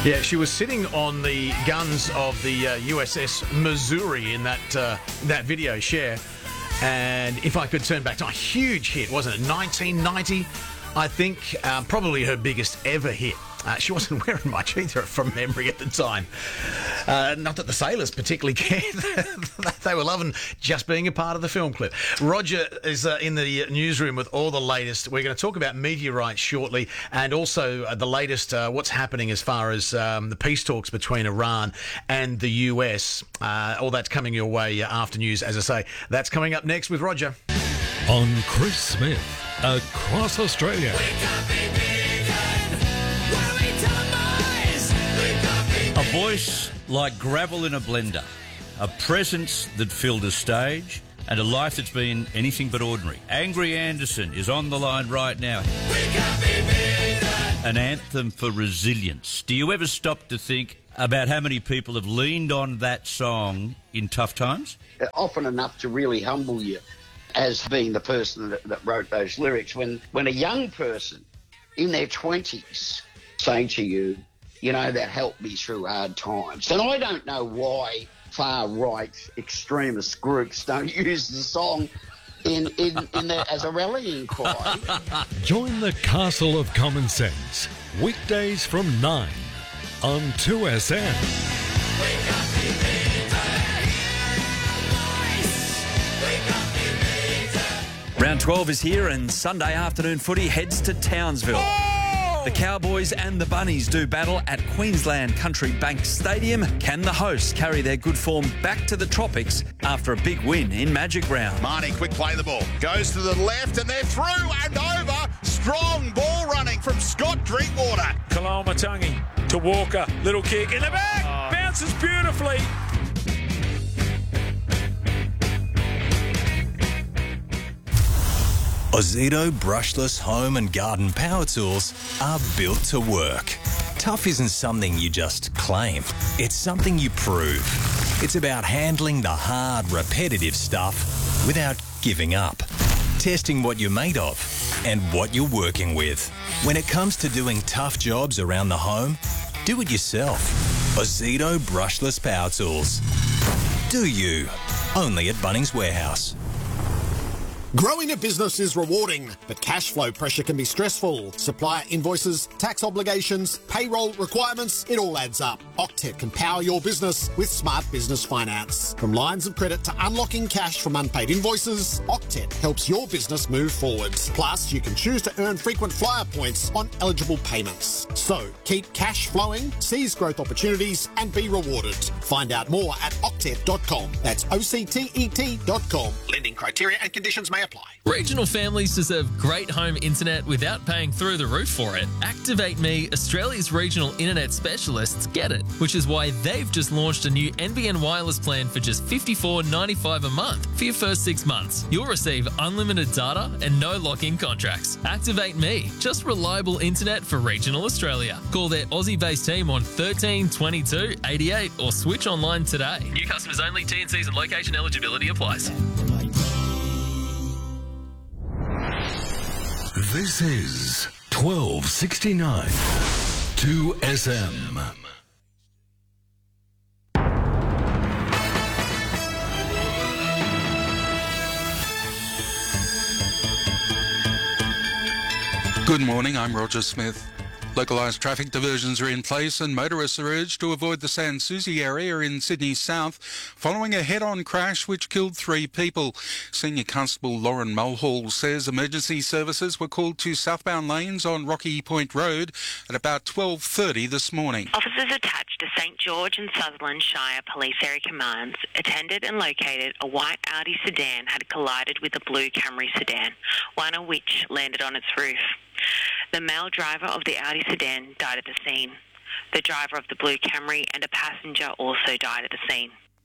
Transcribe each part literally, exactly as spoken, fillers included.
Yeah, she was sitting on the guns of the uh, U S S Missouri in that uh, that video share. And if I could turn back to a huge hit, wasn't it? nineteen ninety, I think, uh, probably her biggest ever hit. Uh, she wasn't wearing much either from memory at the time. Uh, not that the sailors particularly cared. They were loving just being a part of the film clip. Roger is uh, in the newsroom with all the latest. We're going to talk about meteorites shortly, and also uh, the latest, uh, what's happening as far as um, the peace talks between Iran and the U S. Uh, all that's coming your way uh, after news, as I say. That's coming up next with Roger. On Chris Smith, across Australia. A voice like gravel in a blender, a presence that filled a stage, and a life that's been anything but ordinary. Angry Anderson is on the line right now. An anthem for resilience. Do you ever stop to think about how many people have leaned on that song in tough times? Often enough to really humble you as being the person that, that wrote those lyrics. When, when a young person in their twenties saying to you, you know, that helped me through hard times. And I don't know why far-right extremist groups don't use the song in, in, in the, as a rallying cry. Join the Castle of Common Sense, weekdays from nine on two S M. Round twelve is here and Sunday afternoon footy heads to Townsville. The Cowboys and the Bunnies do battle at Queensland Country Bank Stadium. Can the hosts carry their good form back to the tropics after a big win in Magic Round? Marnie, quick play the ball. Goes to the left and they're through and over. Strong ball running from Scott Drinkwater. Kalamatangi to Walker. Little kick in the back. Oh. Bounces beautifully. Ozito brushless home and garden power tools are built to work. Tough isn't something you just claim. It's something you prove. It's about handling the hard, repetitive stuff without giving up. Testing what you're made of and what you're working with. When it comes to doing tough jobs around the home, do it yourself. Ozito brushless power tools. Do you? Only at Bunnings Warehouse. Growing a business is rewarding, but cash flow pressure can be stressful. Supplier invoices, tax obligations, payroll requirements, it all adds up. Octet can power your business with smart business finance. From lines of credit to unlocking cash from unpaid invoices, Octet helps your business move forward. Plus, you can choose to earn frequent flyer points on eligible payments. So, keep cash flowing, seize growth opportunities, and be rewarded. Find out more at octet dot com. That's O C T E T dot com. Lending criteria and conditions may apply. Regional families deserve great home internet without paying through the roof for it. Activate Me, Australia's regional internet specialists, get it, which is why they've just launched a new N B N wireless plan for just fifty-four dollars and ninety-five cents a month for your first six months. You'll receive unlimited data and no lock-in contracts. Activate Me, just reliable internet for regional Australia. Call their Aussie-based team on thirteen twenty-two eighty-eight or switch online today. New customers only. T and Cs and location eligibility applies. This is twelve sixty-nine two S M. Good morning, I'm Roger Smith. Localised traffic diversions are in place and motorists are urged to avoid the Sans Souci area in Sydney South following a head-on crash which killed three people. Senior Constable Lauren Mulhall says emergency services were called to southbound lanes on Rocky Point Road at about twelve thirty this morning. Officers attached to St George and Sutherland Shire Police Area Commands attended and located a white Audi sedan had collided with a blue Camry sedan, one of which landed on its roof. The male driver of the Audi sedan died at the scene. The driver of the blue Camry and a passenger also died at the scene.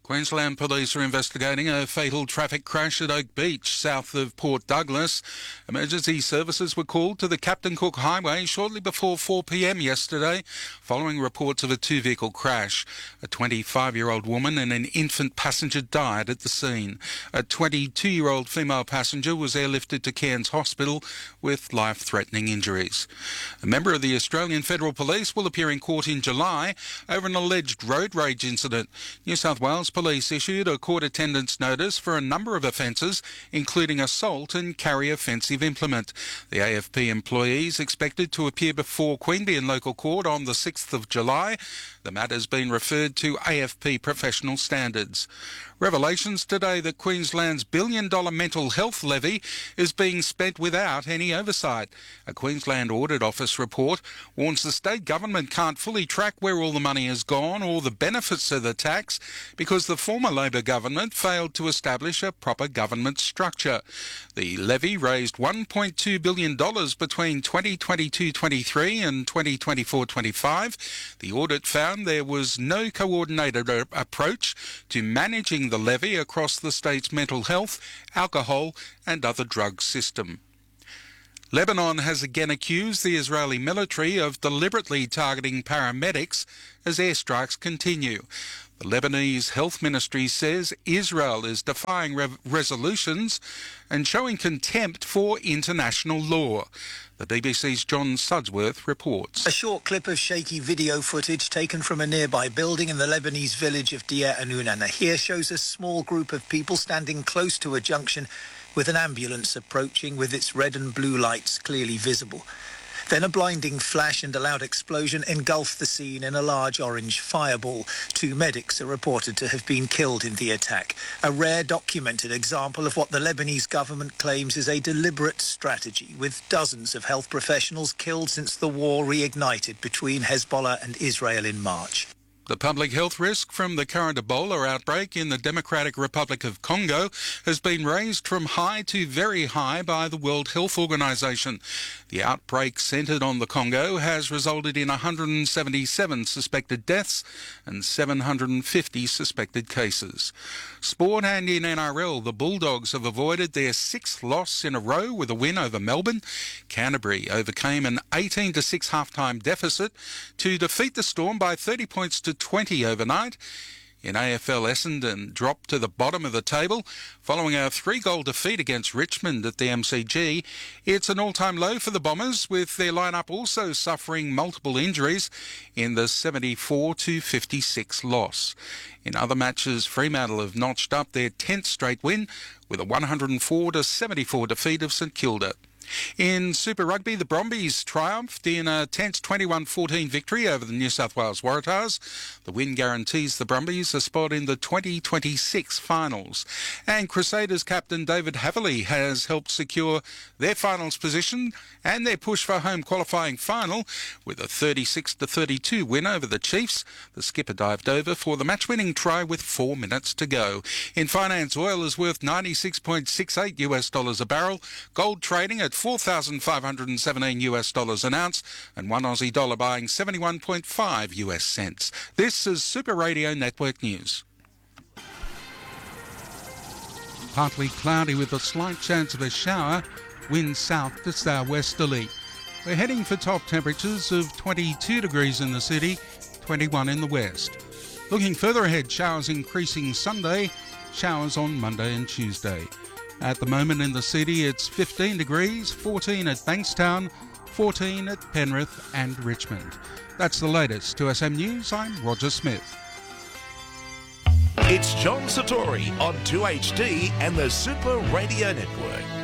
Queensland police are investigating a fatal traffic crash at Oak Beach, south of Port Douglas. Emergency services were called to the Captain Cook Highway shortly before four p m yesterday, following reports of a two-vehicle crash. A twenty-five-year-old woman and an infant passenger died at the scene. A twenty-two-year-old female passenger was airlifted to Cairns Hospital with life-threatening injuries. A member of the Australian Federal Police will appear in court in July over an alleged road rage incident. New South Wales Police issued a court attendance notice for a number of offences, including assault and carry offensive implement. The A F P employees expected to appear before Queanbeyan Local Court on the sixth of July. The matter's been referred to A F P professional standards. Revelations today that Queensland's billion-dollar mental health levy is being spent without any oversight. A Queensland Audit Office report warns the state government can't fully track where all the money has gone or the benefits of the tax because the former Labor government failed to establish a proper government structure. The levy raised one point two billion dollars between twenty twenty-two twenty-three and twenty twenty-four twenty-five. The audit found there was no coordinated approach to managing the levy across the state's mental health, alcohol and other drug system. Lebanon has again accused the Israeli military of deliberately targeting paramedics as airstrikes continue. The Lebanese Health Ministry says Israel is defying re- resolutions and showing contempt for international law. The B B C's John Sudsworth reports. A short clip of shaky video footage taken from a nearby building in the Lebanese village of Deir Anouna Nahir shows a small group of people standing close to a junction with an ambulance approaching with its red and blue lights clearly visible. Then a blinding flash and a loud explosion engulfed the scene in a large orange fireball. Two medics are reported to have been killed in the attack, a rare documented example of what the Lebanese government claims is a deliberate strategy, with dozens of health professionals killed since the war reignited between Hezbollah and Israel in March. The public health risk from the current Ebola outbreak in the Democratic Republic of Congo has been raised from high to very high by the World Health Organization. The outbreak centred on the Congo has resulted in one hundred seventy-seven suspected deaths and seven hundred fifty suspected cases. Sport and in N R L, the Bulldogs have avoided their sixth loss in a row with a win over Melbourne. Canterbury overcame an eighteen to six half-time deficit to defeat the Storm by thirty points to twenty overnight. In A F L, Essendon dropped to the bottom of the table following a three-goal defeat against Richmond at the M C G. It's an all-time low for the Bombers, with their lineup also suffering multiple injuries in the seventy-four to fifty-six loss. In other matches, Fremantle have notched up their tenth straight win with a one hundred four to seventy-four defeat of St Kilda. In Super Rugby, the Brumbies triumphed in a tense twenty-one fourteen victory over the New South Wales Waratahs. The win guarantees the Brumbies a spot in the twenty twenty-six finals. And Crusaders captain David Haverley has helped secure their finals position and their push for home qualifying final with a thirty-six to thirty-two win over the Chiefs. The skipper dived over for the match-winning try with four minutes to go. In finance, oil is worth ninety-six point six eight US dollars a barrel. Gold trading at four thousand five hundred seventeen US dollars an ounce, and one Aussie dollar buying seventy-one point five US cents. This is Super Radio Network News. Partly cloudy with a slight chance of a shower, wind south to southwesterly. We're heading for top temperatures of twenty-two degrees in the city, twenty-one in the west. Looking further ahead, showers increasing Sunday, showers on Monday and Tuesday. At the moment in the city, it's fifteen degrees, fourteen at Bankstown, fourteen at Penrith and Richmond. That's the latest. To S M News, I'm Roger Smith. It's John Satori on two H D and the Super Radio Network.